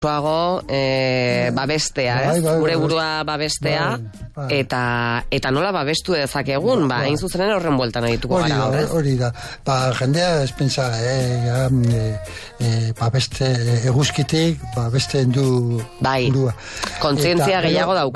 babestea, gure burua babestea, eta nola babestu dezakegun, hain zuzenen horren bueltan egituko gara gaur, ez? Hori da, jendea ez pentsa, babeste eguzkitik, babesten du burua. Kontzientzia gehiago dauka.